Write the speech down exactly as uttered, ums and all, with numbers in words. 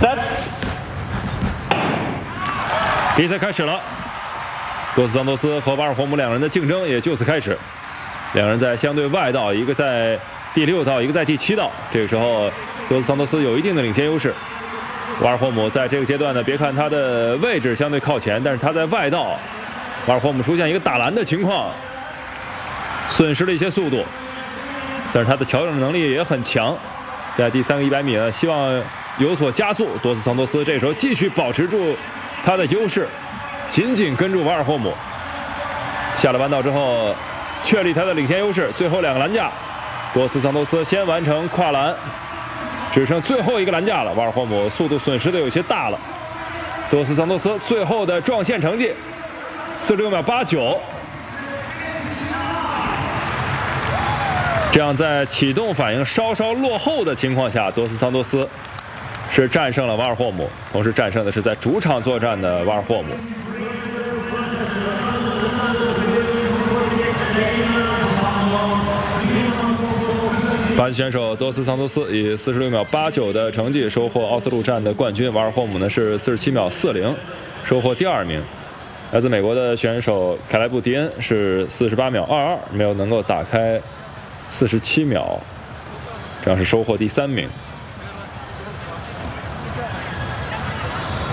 Set。 比赛开始了，多斯桑托斯和瓦尔霍姆两人的竞争也就此开始。两人在相对外道，一个在第六道，一个在第七道。这个时候，多斯桑托斯有一定的领先优势。瓦尔霍姆在这个阶段呢，别看他的位置相对靠前，但是他在外道，瓦尔霍姆出现一个打篮的情况，损失了一些速度，但是他的调整能力也很强。在第三个一百米呢，希望有所加速。多斯桑托斯这时候继续保持住他的优势，紧紧跟住瓦尔霍姆。下了弯道之后，确立他的领先优势。最后两个篮架，多斯桑托斯先完成跨栏，只剩最后一个篮架了。瓦尔霍姆速度损失的有些大了。多斯桑托斯最后的撞线成绩四十六秒八九。这样在启动反应稍稍落后的情况下，多斯桑托斯是战胜了瓦尔霍姆，同时战胜的是在主场作战的瓦尔霍姆。巴西选手多斯桑托斯以四十六秒八九的成绩收获奥斯陆站的冠军，瓦尔霍姆呢是四十七秒四零收获第二名。来自美国的选手凯莱布迪恩是四十八秒二二，没有能够打开四十七秒，这样是收获第三名。